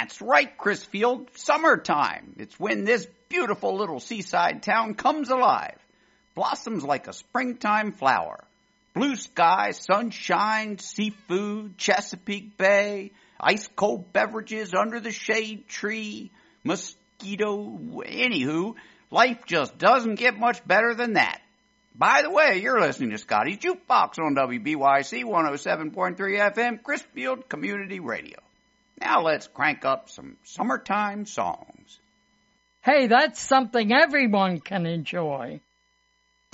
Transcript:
That's right, Chrisfield. Summertime. It's when this beautiful little seaside town comes alive. Blossoms like a springtime flower. Blue sky, sunshine, seafood, Chesapeake Bay, ice-cold beverages under the shade tree, mosquito. Anywho, life just doesn't get much better than that. By the way, you're listening to Scotty's Jukebox on WBYC 107.3 FM, Chrisfield Community Radio. Now let's crank up some summertime songs. Hey, that's something everyone can enjoy.